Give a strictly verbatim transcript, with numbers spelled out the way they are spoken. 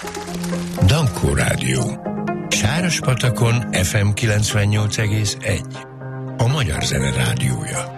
Dankó Rádió. Sárospatakon ef em kilencvennyolc egész egy. A Magyar Zene Rádiója.